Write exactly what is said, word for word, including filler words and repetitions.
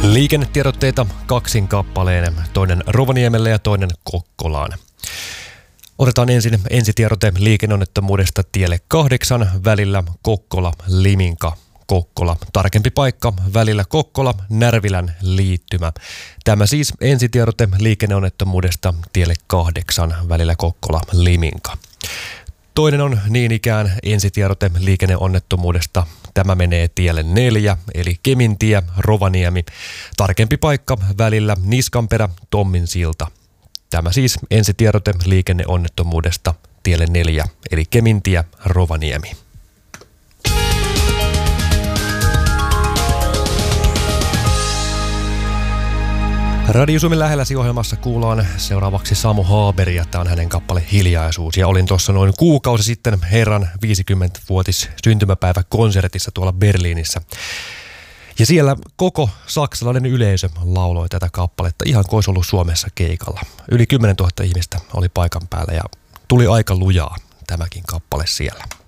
Liikennetiedotteita kaksin kappaleen, toinen Rovaniemelle ja toinen Kokkolaan. Otetaan ensin ensitiedote liikenneonnettomuudesta tielle kahdeksan välillä Kokkola-Liminka. Kokkola. Tarkempi paikka välillä Kokkola-Närvilän liittymä. Tämä siis ensitiedote liikenneonnettomuudesta tielle kahdeksan välillä Kokkola-Liminka. Toinen on niin ikään ensitiedote liikenneonnettomuudesta. Tämä menee tielle neljä, eli Kemintie, Rovaniemi. Tarkempi paikka välillä Niskanperä, Tomminsilta. Tämä siis ensitiedote liikenneonnettomuudesta tielle neljä, eli Kemintie, Rovaniemi. Radio Suomen lähelläsi -ohjelmassa kuullaan seuraavaksi Samu Haaberia. Tämä on hänen kappale Hiljaisuus. Ja olin tuossa noin kuukausi sitten herran viisikymmenvuotis syntymäpäiväkonsertissa tuolla Berliinissä. Ja siellä koko saksalainen yleisö lauloi tätä kappaletta ihan kuin olisi ollut Suomessa keikalla. Yli kymmenentuhatta ihmistä oli paikan päällä ja tuli aika lujaa tämäkin kappale siellä.